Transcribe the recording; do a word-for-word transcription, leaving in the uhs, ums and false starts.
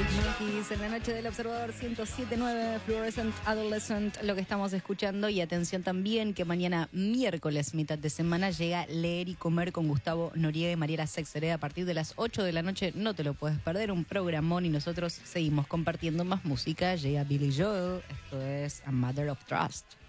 Monkeys en la noche del Observador ciento siete punto nueve, Fluorescent Adolescent, lo que estamos escuchando. Y atención también que mañana miércoles, mitad de semana, llega Leer y Comer con Gustavo Noriega y Mariela Sexeré a partir de las ocho de la noche. No te lo puedes perder, un programón, y nosotros seguimos compartiendo más música. Llega Billy Joel, esto es A Matter of Trust.